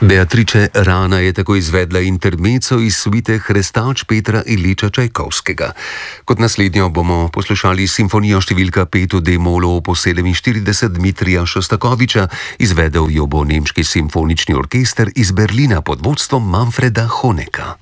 Beatrice Rana je tako izvedla intermezzo iz suite Hrestač Petra Iljiča Čajkovskega. Kot naslednjo bomo poslušali simfonijo številka 5 v D-molu opus 47 Dmitrija Šostakoviča, izvedel jo bo nemški simfonični orkester iz Berlina pod vodstvom Manfreda Honecka.